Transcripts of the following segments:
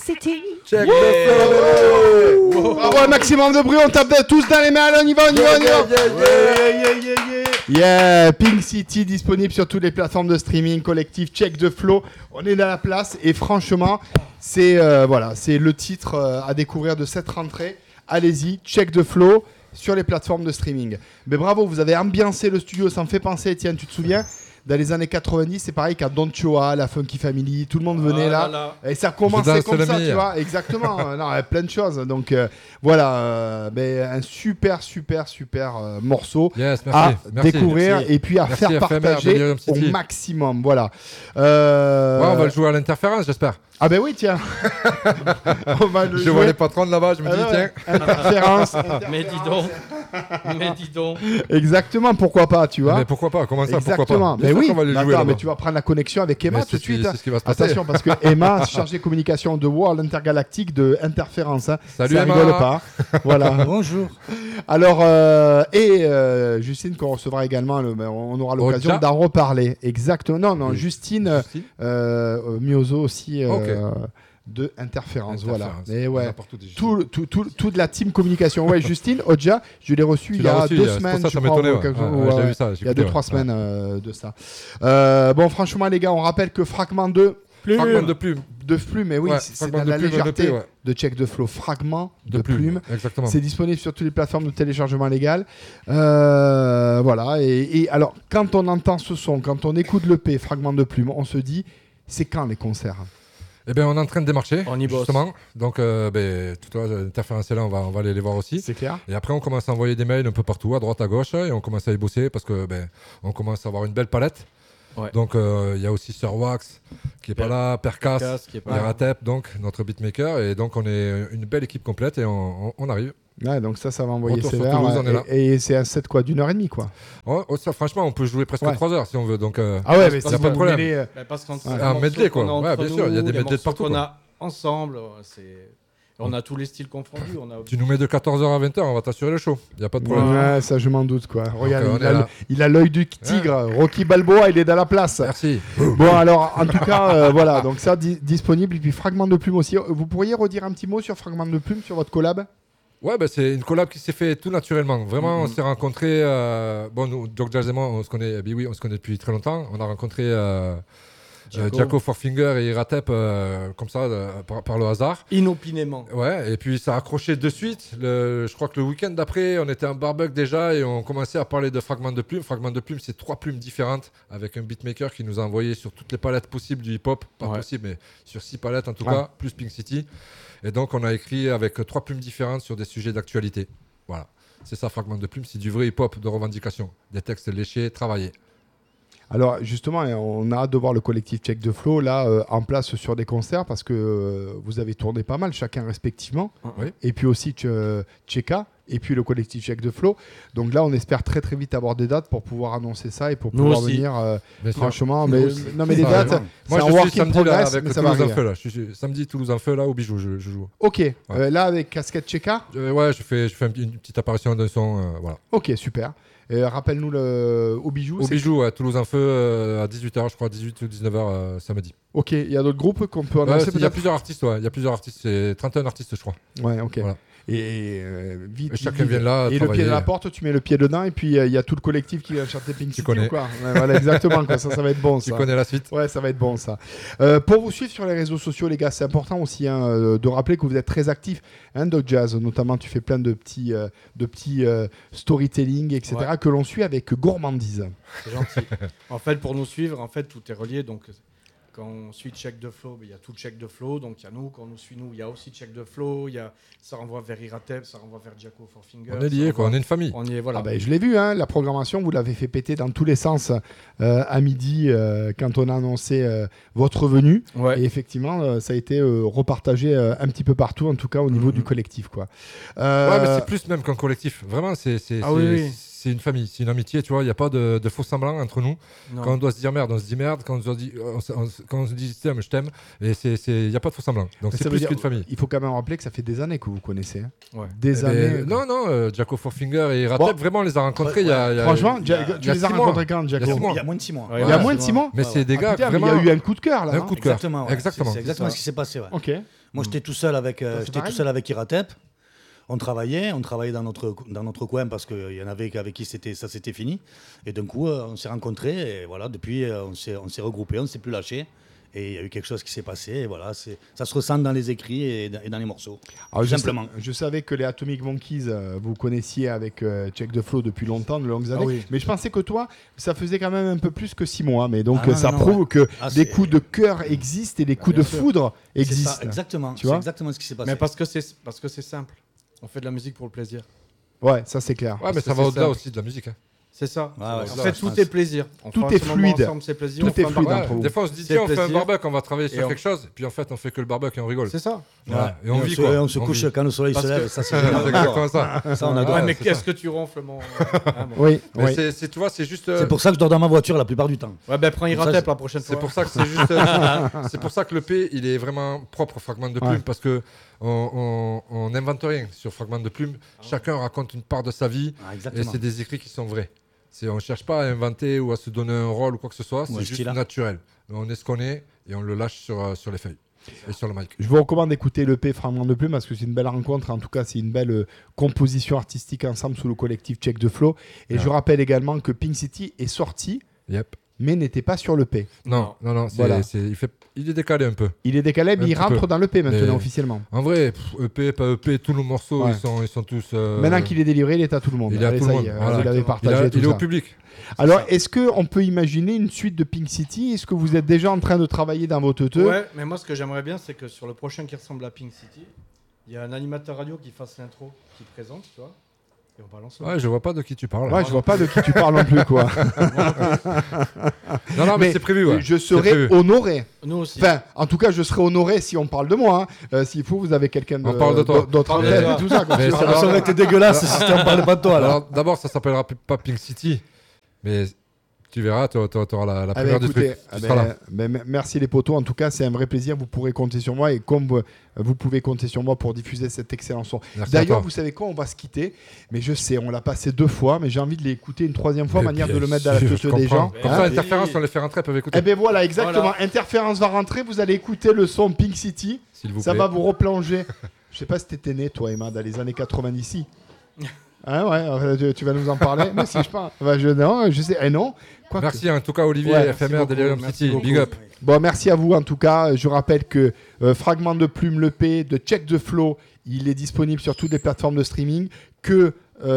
City. Check the flow. Bravo, un maximum de bruit, on tape tous dans les mains, allez, on y va. Yeah, Pink City disponible sur toutes les plateformes de streaming collectif. Check the flow, on est dans la place et franchement, c'est le titre à découvrir de cette rentrée. Allez-y, Check the flow sur les plateformes de streaming. Mais bravo, vous avez ambiancé le studio, ça me fait penser, Étienne, tu te souviens? Dans les années 90, c'est pareil qu'à Don Choa, la Funky Family, tout le monde venait là. Et ça commençait comme ça, tu vois. Exactement. Non, plein de choses. Donc un super morceau à découvrir. Merci. Et puis à faire partager au maximum. Voilà. Ouais, on va le jouer à l'interférence, j'espère. Ah ben oui, tiens. Je vois les patrons de là-bas, je me dis tiens. Interférence. Mais dis donc. Exactement, pourquoi pas, tu vois. Mais pourquoi pas, comment ça, exactement. Pourquoi pas. Mais oui, attends, mais tu vas prendre la connexion avec Emma tout de suite. C'est ce qui va se passer. Attention, parce que Emma, chargée de communication de World Intergalactique de Interférence. Hein. Salut ça Emma. rigole pas. Voilà. Bonjour. Alors, Justine qu'on recevra également, on aura l'occasion d'en reparler. Exactement. Non, Justine. Miozo aussi. De Interférence, voilà. Et ouais, tout de la team communication. Ouais, Justine, Odja, je l'ai reçu il y a 2 semaines, je crois, il y a 2-3 semaines de ça. Bon, franchement, les gars, on rappelle que Fragment de Plume, mais oui, c'est la légèreté de Check the Flow. Fragment de Plume. Exactement. C'est disponible sur toutes les plateformes de téléchargement légal. Voilà. Et alors, quand on entend ce son, quand on écoute l'EP Fragment de Plume, on se dit, c'est quand les concerts? Eh bien, on est en train de démarcher, on y bosse. Justement. Donc, tout à l'heure, l'interférence est là, on va aller les voir aussi. C'est clair. Et après, on commence à envoyer des mails un peu partout, à droite, à gauche, et on commence à y bosser parce que on commence à avoir une belle palette. Ouais. Donc, il y a aussi Sir Wax qui est pas là, Percas, Iratep, donc notre beatmaker, et donc on est une belle équipe complète et on arrive. Ouais, donc ça va envoyer sévère. Et c'est un set quoi, d'1h30 quoi. Ça, franchement, on peut jouer presque 3 heures si on veut. Donc, ah ouais, mais il n'y a pas de problème. Parce qu'on un medley quoi. Ouais, bien sûr, il y a des medley de partout. On a ensemble, on a tous les styles confondus. Tu nous mets de 14h à 20h, on va t'assurer le show. Il n'y a pas de problème. Ouais, ça je m'en doute quoi. Regarde, il a l'œil du tigre. Rocky Balboa, il est dans la place. Merci. Bon alors, en tout cas, voilà. Donc ça disponible. Et puis Fragment de Plume aussi. Vous pourriez redire un petit mot sur Fragment de Plume, sur votre collab? Ouais, c'est une collab qui s'est fait tout naturellement. Vraiment, on s'est rencontrés. Nous, Doc Jazz et moi, on se connaît depuis très longtemps. On a rencontré Jaco Fourfinger et Iratep comme ça, par le hasard. Inopinément. Ouais, et puis ça a accroché de suite. Je crois que le week-end d'après, on était en barbecue déjà et on commençait à parler de Fragment de Plume. Fragment de Plume, c'est 3 plumes différentes avec un beatmaker qui nous a envoyé sur toutes les palettes possibles du hip-hop. Pas possible, mais sur 6 palettes en tout cas, plus Pink City. Et donc, on a écrit avec 3 plumes différentes sur des sujets d'actualité. Voilà. C'est ça, Fragment de Plume. C'est du vrai hip-hop de revendication. Des textes léchés, travaillés. Alors, justement, on a hâte de voir le collectif Check the Flow là, en place sur des concerts parce que vous avez tourné pas mal, chacun respectivement. Oui. Et puis aussi Cheka et puis le collectif Check the Flow. Donc là, on espère très très vite avoir des dates pour pouvoir annoncer ça et pour pouvoir venir. Franchement, mais les dates, c'est un work in progress, mais ça va arriver. Je suis samedi Toulouse en feu là au Bijou, je joue. Ok, là avec casquette Cheka. Ouais, je fais une petite apparition d'un son, voilà. Ok, super. Rappelle-nous au Bijou. Au Bijou, à Toulouse en feu à 18h, je crois, 18 ou 19h samedi. Ok, il y a d'autres groupes qu'on peut annoncer peut-être. Il y a plusieurs artistes, c'est 31 artistes, je crois. Ouais, ok. Voilà. Et vite. Chacun vient là. Et le pied de la porte, tu mets le pied dedans, et puis il y a tout le collectif qui vient chanter Pink City. Quoi. Ouais, voilà, exactement. Quoi. Ça va être bon. Tu connais la suite. Ouais, ça va être bon ça. Pour vous suivre sur les réseaux sociaux, les gars, c'est important aussi de rappeler que vous êtes très actifs. Doc Jazz, notamment, tu fais plein de petits storytelling, etc. que l'on suit avec gourmandise. C'est gentil. En fait, pour nous suivre, tout est relié. Donc, quand on suit Check the Flow, il y a tout Check the Flow. Donc, il y a nous. Quand on nous suit, il y a aussi Check the Flow. Ça renvoie vers Iratep, ça renvoie vers Jaco Fourfinger. On est liés, on est une famille. On y est, voilà. Je l'ai vu, la programmation, vous l'avez fait péter dans tous les sens à midi quand on a annoncé votre venue. Ouais. Et effectivement, ça a été repartagé un petit peu partout, en tout cas au niveau du collectif. Quoi. Ouais, mais c'est plus même qu'un collectif. Vraiment, c'est une famille, c'est une amitié, tu vois, il n'y a pas de faux semblants entre nous. Non. Quand on doit se dire merde, on se dit merde. Quand on se dit je t'aime, et il n'y a pas de faux semblants. Donc c'est plus qu'une famille. Il faut quand même rappeler que ça fait des années que vous connaissez. Hein. Ouais. Des années. Non, Jaco Fourfinger et Iratep, vraiment, on les a rencontrés il y a. Franchement, tu les as rencontrés quand, Jaco? Il y a moins de 6 mois. Il y a moins de 6 mois. Mais c'est des gars, vraiment. Il y a eu un coup de cœur là. Un coup de cœur. Exactement. Exactement. C'est exactement ce qui s'est passé. Ok. Moi, j'étais tout seul avec, c'est pareil. Iratep. On travaillait dans notre coin parce qu'il y en avait avec qui ça s'était fini. Et d'un coup, on s'est rencontrés et voilà, depuis, on s'est regroupés, on ne s'est plus lâchés. Et il y a eu quelque chose qui s'est passé. Et voilà, ça se ressent dans les écrits et dans les morceaux. Alors, simplement. Je savais que les Atomic Monkeys, vous connaissiez avec Check the Flow depuis longtemps, de longues années. Oui. Mais je pensais que toi, ça faisait quand même un peu plus que 6 mois. Mais donc, Non, ça non, prouve ouais. que des C'est- coups de cœur existent et des coups de bien sûr. foudre C'est existent. ça, exactement. Tu C'est vois exactement ce qui s'est passé. Mais parce que c'est simple. On fait de la musique pour le plaisir. Ouais, ça c'est clair. Ouais, mais Parce ça que va c'est au-delà simple. aussi de la musique. Hein. C'est ça. Ouais, ouais, En ça, fait, je tout pense. est plaisir. On Tout fait est ce moment fluide. ensemble, c'est plaisir. Tout On fait est un fluide barbecue. entre vous. Des fois, on se dit, C'est tiens, on fait un plaisir. barbecue, on va travailler Et sur on- quelque chose. Puis en fait, on fait que le barbecue et on rigole. C'est ça. Voilà. Ouais. Et on vit quoi. On se couche vit. quand le soleil Parce se lève. que- Ça, c'est C'est génial. exactement ça. Ça, on adore. Ouais, mais c'est qu'est-ce ça. que tu ronfles, mon. Ah, bon. Oui, Mais oui. tu vois, c'est juste. C'est pour ça que je dors dans ma voiture la plupart du temps. Ouais, ben prends Ça, Iratep c'est- la prochaine fois. C'est pour ça que c'est juste. C'est pour ça que le P, il est vraiment propre au Fragment de Plume Ouais. parce que on n'invente rien sur Fragment de Plume. Chacun raconte une part de sa vie Ah, et exactement. c'est des écrits qui sont vrais. On ne cherche pas à inventer ou à se donner un rôle ou quoi que ce soit. Ou un C'est juste style. naturel. On est ce qu'on est et on le lâche sur les feuilles et sur le mic. Je vous recommande d'écouter l'EP Fragment de Plume parce que c'est une belle rencontre. En tout cas, c'est une belle composition artistique ensemble sous le collectif Check the Flow. Et Ouais. je rappelle également que Pink City est sorti, Yep. mais n'était pas sur l'EP. Non. Voilà. Il est décalé un peu. Il est décalé, mais Un il petit rentre peu. dans l'EP maintenant Mais- officiellement. En vrai, EP, pas EP, tous nos morceaux, Ouais. ils sont tous. Maintenant qu'il est délivré, il est à tout le monde. il est à Allez, tout ça le y monde. est, Voilà. vous l'avez il partagé. tout est au ça. public. Alors, est-ce qu'on peut imaginer une suite de Pink City? Est-ce que vous êtes déjà en train de travailler dans vos teuteux? Ouais, mais moi, ce que j'aimerais bien, c'est que sur le prochain qui ressemble à Pink City, il y a un animateur radio qui fasse l'intro, qui présente, tu vois. Et on balance. Ouais, je vois pas de qui tu parles. Ouais, je vois pas de qui tu parles non plus, quoi. Non, mais Mais c'est prévu. Ouais. Je C'est serais prévu. honoré. Nous aussi. Enfin, en tout cas, je serais honoré si on parle de moi. Hein. S'il faut, vous avez quelqu'un On parle de toi. d'autre en Parle de tête toi. et tout ça. quoi. Mais Alors, Ça aurait été dégueulasse si on parlait pas de toi là. Alors, d'abord, ça s'appellera pas Pink City, mais tu verras, tu auras la ah ben, première du écoutez, truc. ah Tu ben, seras là. merci les potos. En tout cas, c'est un vrai plaisir. Vous pourrez compter sur moi et comme vous pouvez compter sur moi pour diffuser cet excellent son. Merci à D'ailleurs, toi. vous savez quoi? On va se quitter. Mais je sais, on l'a passé 2 fois, mais j'ai envie de l'écouter une 3e fois, Mais manière de bien le mettre dans la sûr, tête je des comprends. gens. Comme Hein ça, Oui. Interférence, on les fait rentrer, peuvent écouter. Eh ben voilà, exactement. Voilà. Interférence va rentrer. Vous allez écouter le son Pink City. S'il vous Ça plaît. va vous replonger. Je sais pas si t'étais né, toi, Emma, dans les années 90 ici. Hein, ouais, tu vas nous en parler. Mais si je parle. Non, je sais. Non. Quoique. Merci en tout cas, Olivier, Ouais, éphémère beaucoup, Delirium merci City. beaucoup. Big up. Bon, merci à vous en tout cas. Je rappelle que Fragment de Plume, l'EP de Check the Flow, il est disponible sur toutes les plateformes de streaming. Que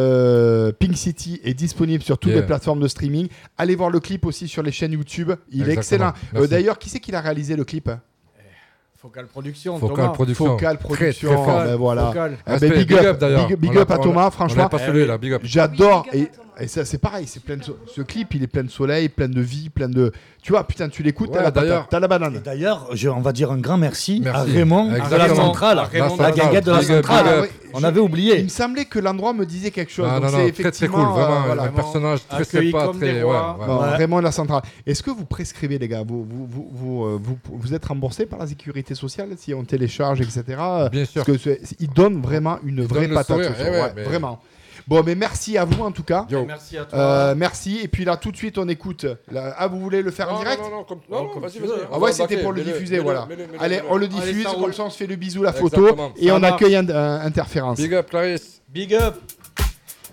Pink City est disponible sur toutes Yeah. les plateformes de streaming. Allez voir le clip aussi sur les chaînes YouTube. Il est Exactement. excellent. Merci. D'ailleurs, qui c'est qui l'a réalisé le clip? Focal Production. Focal Thomas. Production. Focal Très, Production. très fort. Ben voilà. Focal. Ah ben, Respect, big up, d'ailleurs. big up à Thomas, franchement. On n'a pas salué là, big up. J'adore. Oui, big up à Thomas. Et ça, c'est pareil. C'est plein de ce clip, il est plein de soleil, plein de vie, plein de. Tu vois, putain, tu l'écoutes, Ouais, t'as la d'ailleurs. patate, t'as la Et banane. d'ailleurs, on va dire un grand merci, Merci. à Raymond de la Exactement. centrale, À Raymond, la guinguette de la Big up, centrale. big up. ouais, On avait oublié. Il me semblait que l'endroit me disait quelque chose. Ah, donc non, c'est non, très très effectivement, cool, vraiment, voilà. un personnage très accueilli sympa, comme très. des Ouais, rois. ouais. Bon, Ouais. Raymond de la centrale. Est-ce que vous prescrivez, les gars, vous êtes remboursé par la sécurité sociale si on télécharge, etc. Bien sûr. Parce que il donne vraiment une Il vraie donne le patate. sourire, ce son, eh ouais, ouais, mais- Vraiment. Bon, mais merci à vous en tout cas. Yo. Merci à toi. Merci. Et puis là, tout de suite, on écoute. Ah, vous voulez le faire en direct? Non, comme vas-y, tu vas-y. veux. Ah ouais, c'était pour le diffuser, voilà. Allez, on le diffuse, ça comme roule. ça on se fait le bisou, la photo, Exactement. et Ça on marche. accueille Interférence. Big up, Clarisse. Big up.